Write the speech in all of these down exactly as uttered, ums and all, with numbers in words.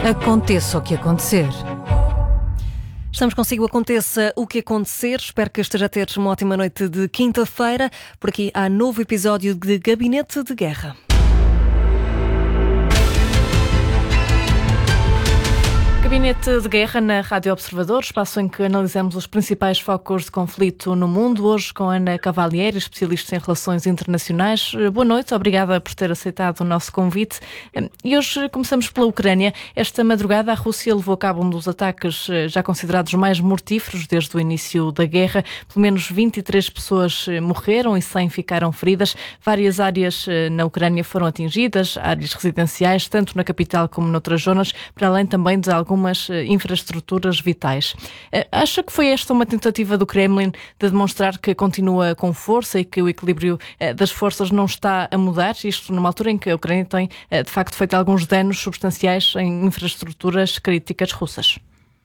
Aconteça o que acontecer. Estamos consigo, aconteça o que acontecer. Espero que esteja a ter uma ótima noite de quinta-feira. Por aqui há novo episódio de Gabinete de Guerra. Gabinete de Guerra na Rádio Observador, espaço em que analisamos os principais focos de conflito no mundo. Hoje com Ana Cavalieri, especialista em relações internacionais. Boa noite, obrigada por ter aceitado o nosso convite. E hoje começamos pela Ucrânia. Esta madrugada a Rússia levou a cabo um dos ataques já considerados mais mortíferos desde o início da guerra. Pelo menos vinte e três pessoas morreram e cem ficaram feridas. Várias áreas na Ucrânia foram atingidas, áreas residenciais, tanto na capital como noutras zonas, para além também de algumas algumas infraestruturas vitais. Acha que foi esta uma tentativa do Kremlin de demonstrar que continua com força e que o equilíbrio das forças não está a mudar? Isto numa altura em que a Ucrânia tem, de facto, feito alguns danos substanciais em infraestruturas críticas russas.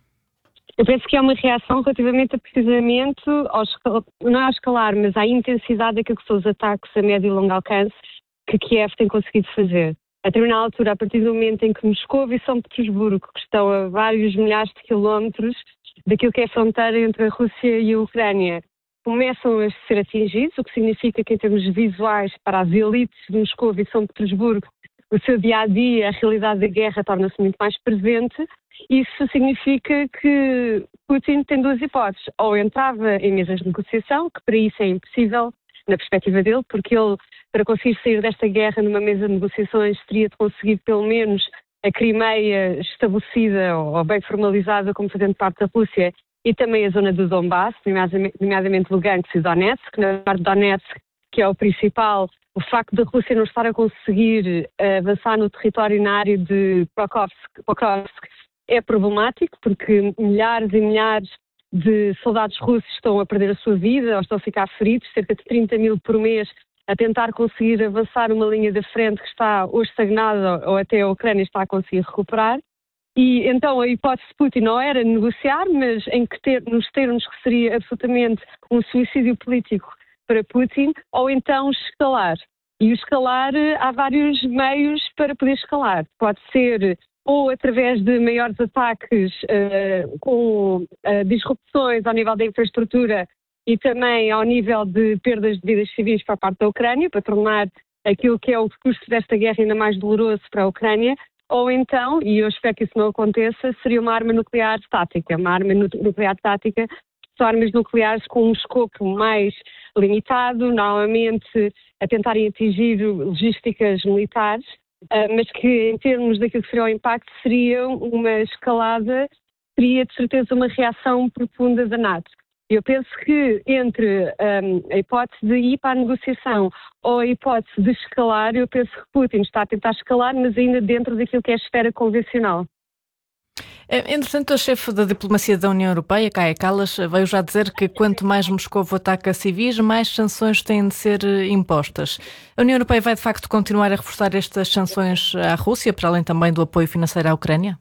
Eu penso que é uma reação relativamente a, precisamente, ao escal... não ao escalar, mas à intensidade daquilo que são os ataques a médio e longo alcance que Kiev tem conseguido fazer. A determinada altura, a partir do momento em que Moscou e São Petersburgo, que estão a vários milhares de quilómetros daquilo que é a fronteira entre a Rússia e a Ucrânia, começam a ser atingidos, o que significa que em termos visuais para as elites de Moscou e São Petersburgo, o seu dia-a-dia, a realidade da guerra torna-se muito mais presente. Isso significa que Putin tem duas hipóteses. Ou entrava em mesas de negociação, que para isso é impossível na perspectiva dele, porque ele, para conseguir sair desta guerra numa mesa de negociações, teria de conseguir pelo menos a Crimeia estabelecida ou bem formalizada como fazendo parte da Rússia e também a zona do Donbass, nomeadamente Lugansk e Donetsk. Na parte de Donetsk, que é o principal, o facto da Rússia não estar a conseguir avançar no território na área de Pokrovsk, Pokrovsk é problemático, porque milhares e milhares de soldados russos estão a perder a sua vida ou estão a ficar feridos, cerca de trinta mil por mês, a tentar conseguir avançar uma linha da frente que está ou estagnada ou até a Ucrânia está a conseguir recuperar. E então a hipótese de Putin não era negociar, mas em que ter, nos termos que seria absolutamente um suicídio político para Putin, ou então escalar. E o escalar, há vários meios para poder escalar. Pode ser ou através de maiores ataques uh, com uh, disrupções ao nível da infraestrutura e também ao nível de perdas de vidas civis para a parte da Ucrânia, para tornar aquilo que é o custo desta guerra ainda mais doloroso para a Ucrânia, ou então, e eu espero que isso não aconteça, seria uma arma nuclear tática. Uma arma nuclear tática são armas nucleares com um escopo mais limitado, normalmente a tentarem atingir logísticas militares, Uh, mas que em termos daquilo que seria o impacto seria uma escalada, seria de certeza uma reação profunda da NATO. Eu penso que entre um, a hipótese de ir para a negociação ou a hipótese de escalar, eu penso que Putin está a tentar escalar, mas ainda dentro daquilo que é a esfera convencional. Entretanto, a chefe da diplomacia da União Europeia, Kaja Kallas, veio já dizer que quanto mais Moscou ataca civis, mais sanções têm de ser impostas. A União Europeia vai de facto continuar a reforçar estas sanções à Rússia, para além também do apoio financeiro à Ucrânia?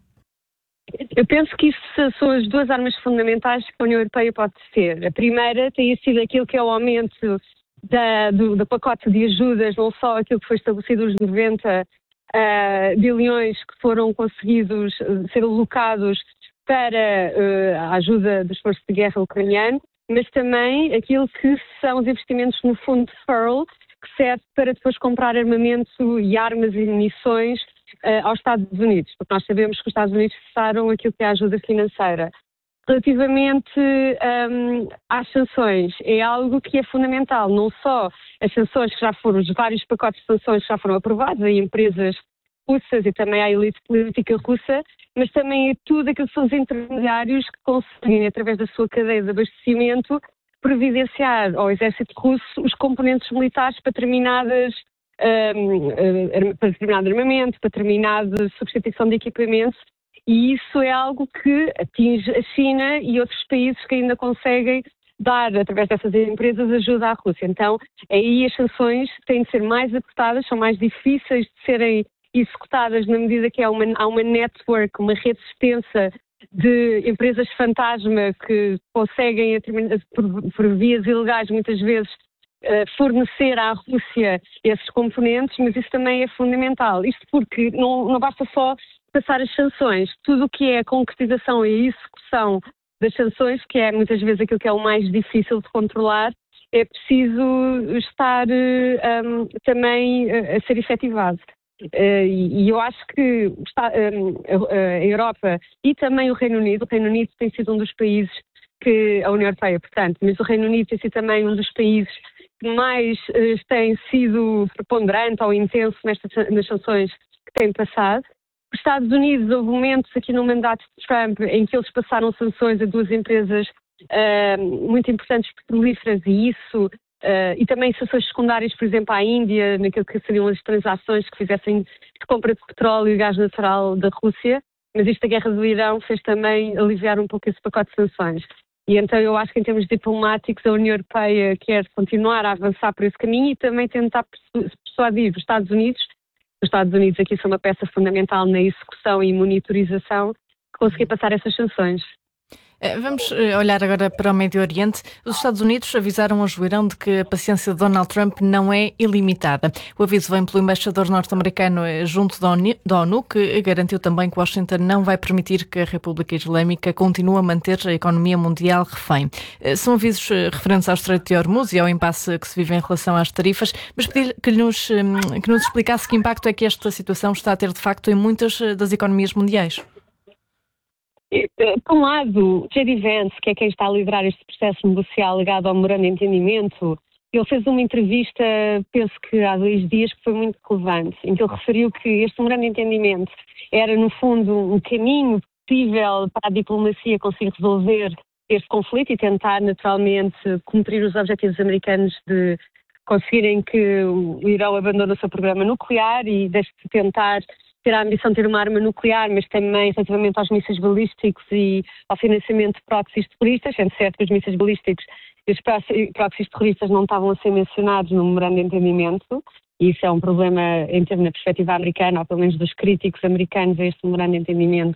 Eu penso que isso são as duas armas fundamentais que a União Europeia pode ter. A primeira tem sido aquilo que é o aumento da, do, do pacote de ajudas, não só aquilo que foi estabelecido os noventa Uh, bilhões que foram conseguidos uh, ser alocados para uh, a ajuda do esforço de guerra ucraniano, mas também aquilo que são os investimentos no fundo de Furl, que serve para depois comprar armamento e armas e munições uh, aos Estados Unidos, porque nós sabemos que os Estados Unidos cessaram aquilo que é a ajuda financeira. Relativamente um, às sanções, é algo que é fundamental, não só as sanções que já foram, os vários pacotes de sanções que já foram aprovados a empresas russas e também à elite política russa, mas também é tudo aquilo que são os intermediários que conseguem, através da sua cadeia de abastecimento, providenciar ao exército russo os componentes militares para determinadas um, para determinado armamento, para determinada substituição de equipamentos. E isso é algo que atinge a China e outros países que ainda conseguem dar, através dessas empresas, ajuda à Rússia. Então, aí as sanções têm de ser mais apertadas, são mais difíceis de serem executadas na medida que há uma, há uma network, uma rede extensa de empresas fantasma que conseguem, por, por vias ilegais, muitas vezes, fornecer à Rússia esses componentes, mas isso também é fundamental. Isto porque não, não basta só passar as sanções. Tudo o que é a concretização e a execução das sanções, que é muitas vezes aquilo que é o mais difícil de controlar, é preciso estar um, também a ser efetivado. Uh, e, e eu acho que está, um, a, a Europa e também o Reino Unido, o Reino Unido tem sido um dos países que, a União Europeia, portanto, mas o Reino Unido tem sido também um dos países que mais uh, tem sido preponderante ou intenso nestas, nas sanções que têm passado. Os Estados Unidos, houve momentos aqui no mandato de Trump em que eles passaram sanções a duas empresas uh, muito importantes petrolíferas e isso, uh, e também sanções secundárias, por exemplo, à Índia, naquilo que seriam as transações que fizessem de compra de petróleo e gás natural da Rússia, mas isto da guerra do Irão fez também aliviar um pouco esse pacote de sanções. E então eu acho que em termos diplomáticos a União Europeia quer continuar a avançar por esse caminho e também tentar persuadir os Estados Unidos. Os Estados Unidos aqui são uma peça fundamental na execução e monitorização de conseguir passar essas sanções. Vamos olhar agora para o Médio Oriente. Os Estados Unidos avisaram hoje o Irão de que a paciência de Donald Trump não é ilimitada. O aviso vem pelo embaixador norte-americano junto da ONU, que garantiu também que Washington não vai permitir que a República Islâmica continue a manter a economia mundial refém. São avisos referentes ao Estreito de Hormuz e ao impasse que se vive em relação às tarifas, mas pedir que nos, que nos explicasse que impacto é que esta situação está a ter de facto em muitas das economias mundiais. Por um lado, J D Vance, que é quem está a liderar este processo negocial ligado ao memorando de entendimento, ele fez uma entrevista, penso que há dois dias, que foi muito relevante, em que ele referiu que este memorando de entendimento era, no fundo, um caminho possível para a diplomacia conseguir resolver este conflito e tentar, naturalmente, cumprir os objetivos americanos de conseguirem que o Irão abandone o seu programa nuclear e deixe de tentar ter a ambição de ter uma arma nuclear, mas também relativamente aos mísseis balísticos e ao financiamento de proxies terroristas, sendo certo que os mísseis balísticos e os proxies terroristas não estavam a ser mencionados no memorando de entendimento, e isso é um problema em termos da perspectiva americana, ou pelo menos dos críticos americanos a este memorando de entendimento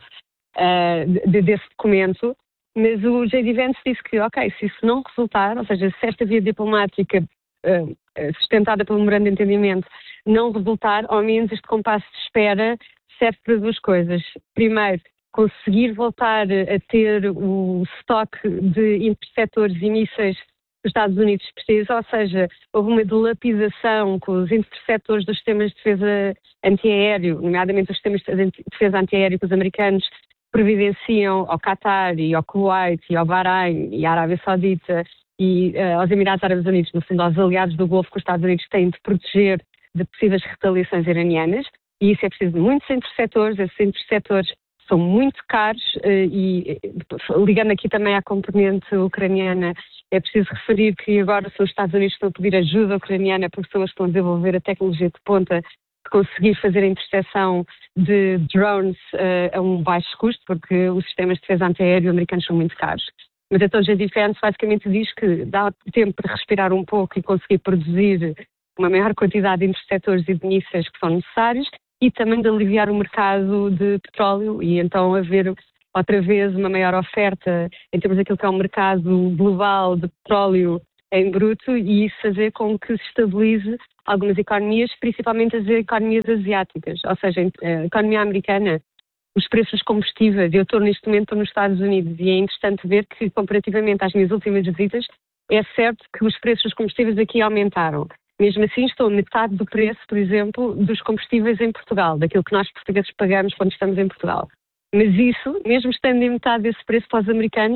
uh, de, desse documento, mas o J D Vance disse que, ok, se isso não resultar, ou seja, se esta via diplomática uh, sustentada pelo memorando de entendimento não resultar, ao menos este compasso de espera serve para duas coisas. Primeiro, conseguir voltar a ter o estoque de interceptores e mísseis que os Estados Unidos precisam, ou seja, houve uma dilapidação com os interceptores dos sistemas de defesa antiaéreo, nomeadamente os sistemas de defesa antiaéreo que os americanos providenciam ao Qatar e ao Kuwait e ao Bahrein e à Arábia Saudita e uh, aos Emirados Árabes Unidos, no fundo aos aliados do Golfo que os Estados Unidos têm de proteger de possíveis retaliações iranianas, e isso é preciso de muitos interceptores, esses interceptores são muito caros e, ligando aqui também à componente ucraniana, é preciso referir que agora são os Estados Unidos que estão a pedir ajuda ucraniana porque são eles que estão a desenvolver a tecnologia de ponta de conseguir fazer a interseção de drones uh, a um baixo custo, porque os sistemas de defesa antiaéreo americanos são muito caros. Mas então o J D Vance basicamente diz que dá tempo para respirar um pouco e conseguir produzir uma maior quantidade de interceptores e de mísseis que são necessários e também de aliviar o mercado de petróleo e então haver outra vez uma maior oferta em termos daquilo que é um mercado global de petróleo em bruto e isso fazer com que se estabilize algumas economias, principalmente as economias asiáticas, ou seja, a economia americana, os preços dos combustíveis, eu estou neste momento nos Estados Unidos e é interessante ver que comparativamente às minhas últimas visitas, é certo que os preços dos combustíveis aqui aumentaram. Mesmo assim, estou a metade do preço, por exemplo, dos combustíveis em Portugal, daquilo que nós portugueses pagamos quando estamos em Portugal. Mas isso, mesmo estando em metade desse preço para os americanos,